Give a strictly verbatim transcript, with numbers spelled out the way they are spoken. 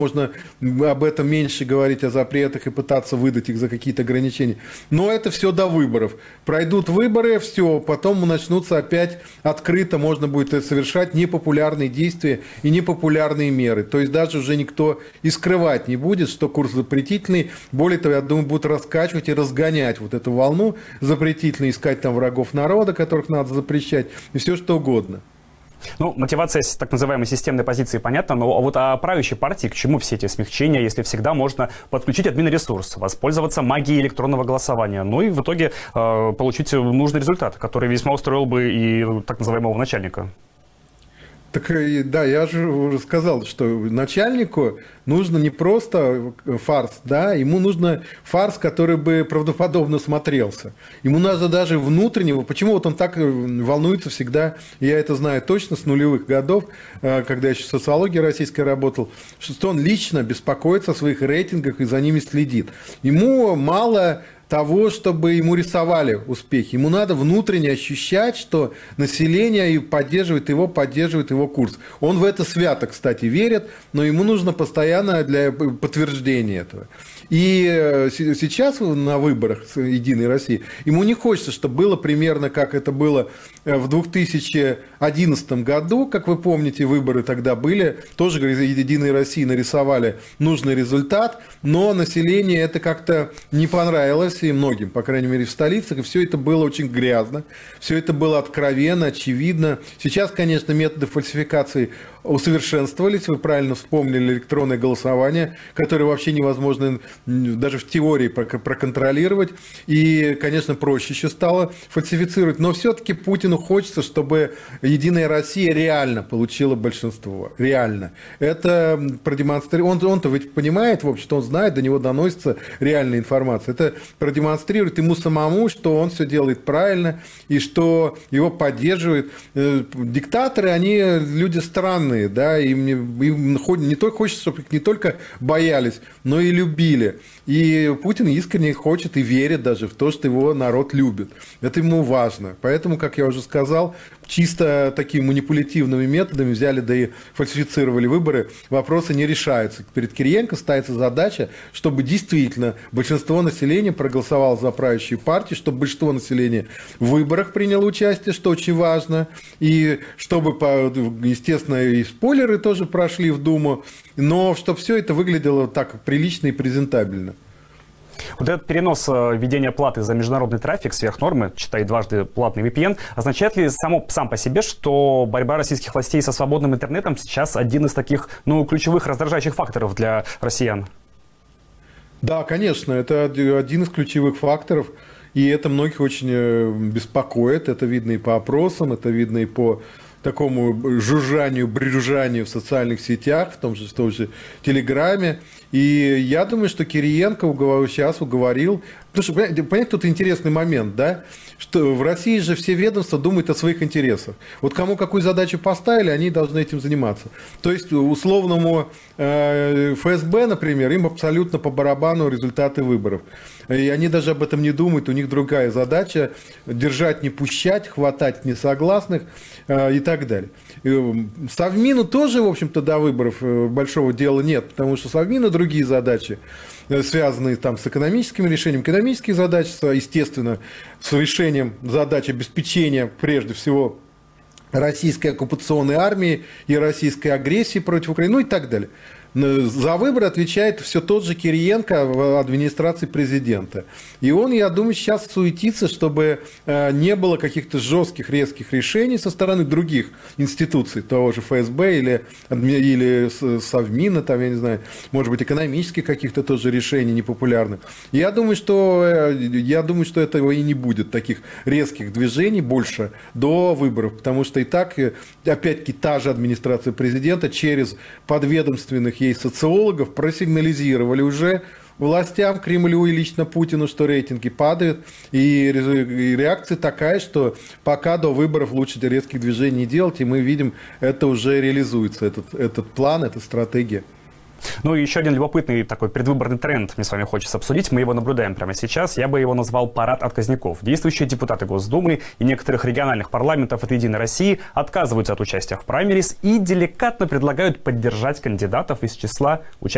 можно об этом меньше говорить, о запретах и пытаться выдать их за какие-то ограничения. Но это все до выборов. Пройдут выборы, все, потом начнутся опять открыто, можно будет совершать непопулярные действия и непопулярные меры. То есть даже уже никто и скрывать не будет, что курс запретительный. Более того, я думаю, будут раскачивать и разгонять вот эту волну запретительную, искать там врагов народа, которых надо запрещать, и все что угодно. Ну, мотивация так называемой системной позиции понятна, но вот о правящей партии к чему все эти смягчения, если всегда можно подключить админресурс, воспользоваться магией электронного голосования, ну и в итоге э, получить нужный результат, который весьма устроил бы и так называемого начальника? Так да, я же уже сказал, что начальнику нужно не просто фарс, да, ему нужно фарс, который бы правдоподобно смотрелся. Ему надо даже внутреннего, почему вот он так волнуется всегда, я это знаю точно с нулевых годов, когда я еще в социологии российской работал, что он лично беспокоится о своих рейтингах и за ними следит. Ему мало того, чтобы ему рисовали успехи. Ему надо внутренне ощущать, что население поддерживает его, поддерживает его курс. Он в это свято, кстати, верит, но ему нужно постоянно для подтверждения этого. И сейчас на выборах с «Единой России» ему не хочется, чтобы было примерно, как это было в две тысячи одиннадцатом году, как вы помните, выборы тогда были, тоже «Единой России» нарисовали нужный результат, но население это как-то не понравилось, и многим, по крайней мере, в столицах, и все это было очень грязно, все это было откровенно, очевидно. Сейчас, конечно, методы фальсификации усовершенствовались, вы правильно вспомнили электронное голосование, которое вообще невозможно даже в теории проконтролировать, и, конечно, проще еще стало фальсифицировать, но все-таки Путину хочется, чтобы «Единая Россия» реально получила большинство, реально. Это продемонстрирует, он, он-то ведь понимает, в общем-то, он знает, до него доносится реальная информация, это продемонстрирует ему самому, что он все делает правильно, и что его поддерживают. Диктаторы, они люди странные, да, им, им не только хочется, чтобы их не только боялись, но и любили. И Путин искренне хочет и верит даже в то, что его народ любит. Это ему важно. Поэтому, как я уже сказал, чисто такими манипулятивными методами взяли, да и фальсифицировали выборы, вопросы не решаются. Перед Кириенко ставится задача, чтобы действительно большинство населения проголосовало за правящую партию, чтобы большинство населения в выборах приняло участие, что очень важно, и чтобы, естественно, и спойлеры тоже прошли в Думу, но чтобы все это выглядело так прилично и презентабельно. Вот этот перенос введения платы за международный трафик сверх нормы, читай дважды платный ви пи эн, означает ли само, сам по себе, что борьба российских властей со свободным интернетом сейчас один из таких, ну, ключевых раздражающих факторов для россиян? Да, конечно, это один из ключевых факторов, и это многих очень беспокоит, это видно и по опросам, это видно и по такому жужжанию, брюзжанию в социальных сетях, в том же, в том же Телеграме. И я думаю, что Кириенко сейчас уговорил... Потому что, понимаете, понимаете, тут интересный момент, да? Что в России же все ведомства думают о своих интересах. Вот кому какую задачу поставили, они должны этим заниматься. То есть условному э, эф эс бэ, например, им абсолютно по барабану результаты выборов. И они даже об этом не думают, у них другая задача – держать, не пущать, хватать несогласных э, и так далее. И Совмину тоже, в общем-то, до выборов большого дела нет, потому что Совмину другие задачи, связанные там с экономическими решениями, экономические задачи, естественно, с решением задач обеспечения, прежде всего, российской оккупационной армии и российской агрессии против Украины, ну и так далее. За выборы отвечает все тот же Кириенко в администрации президента. И он, я думаю, сейчас суетится, чтобы не было каких-то жестких, резких решений со стороны других институций, того же эф эс бэ или, или Совмина, там, я не знаю, может быть, экономических каких-то тоже решений непопулярных. Я думаю, что, я думаю, что этого и не будет, таких резких движений больше до выборов, потому что и так, опять-таки, та же администрация президента через подведомственных ей социологов просигнализировали уже властям, Кремлю и лично Путину, что рейтинги падают. И реакция такая, что пока до выборов лучше резких движений не делать. И мы видим, это уже реализуется, этот, этот план, эта стратегия. Ну и еще один любопытный такой предвыборный тренд мне с вами хочется обсудить. Мы его наблюдаем прямо сейчас. Я бы его назвал «парад отказников». Действующие депутаты Госдумы и некоторых региональных парламентов от «Единой России» отказываются от участия в праймерис и деликатно предлагают поддержать кандидатов из числа участников